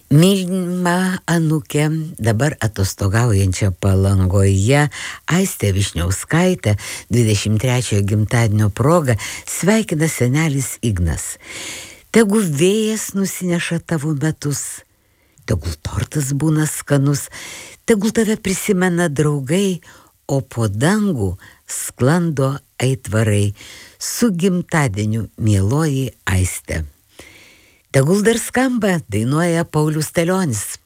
Mylima anūkė, dabar atostogaujančia Palangoje, Aistė Višniauskaitė 23 gimtadienio proga sveikina senelis Ignas. Tegu vėjas nusineša tavo metus, tegul tortas būna skanus, tegul tave prisimena draugai, o po dangų sklando aitvarai. Su gimtadieniu, mieloji Aistė. Tegul dar skamba, dainuoja Paulius Stalionis.